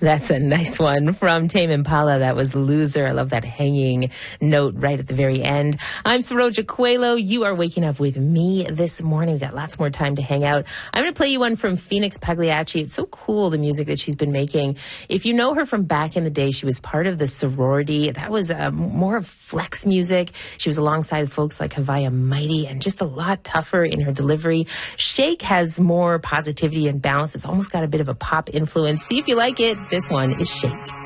That's a nice one from Tame Impala. That was Loser. I love that hanging note right at the very end. I'm Saroja Coelho. You are waking up with me this morning. We've got lots more time to hang out. I'm going to play you one from Phoenix Pagliacci. It's so cool, the music that she's been making. If you know her from back in the day, she was part of the sorority. That was more of flex music. She was alongside folks like Havaya Mighty and just a lot tougher in her delivery. Shake has more positivity and balance. It's almost got a bit of a pop influence. See if you like it. This one is Shake.